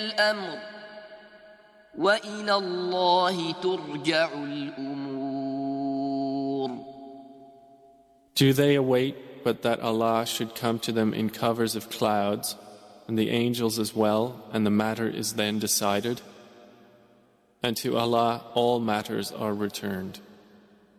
الأمر وإلى الله ترجع الأمور. Do they await but that Allah should come to them in covers of clouds, and the angels as well, and the matter is then decided? And to Allah all matters are returned.